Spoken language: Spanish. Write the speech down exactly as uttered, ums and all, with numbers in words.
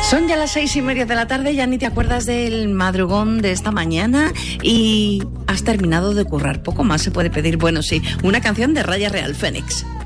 Son ya las seis y media de la tarde, ya ni te acuerdas del madrugón de esta mañana y has terminado de currar. Poco más se puede pedir. Bueno, sí, una canción de Raya Real Fénix.